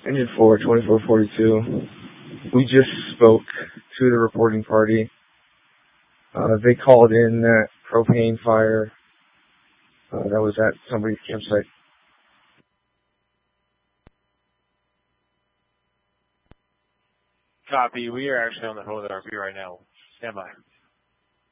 Engine 4, 2442. We just spoke to the reporting party. They called in that propane fire that was at somebody's campsite. Copy. We are actually on the phone with RP right now. Stand by.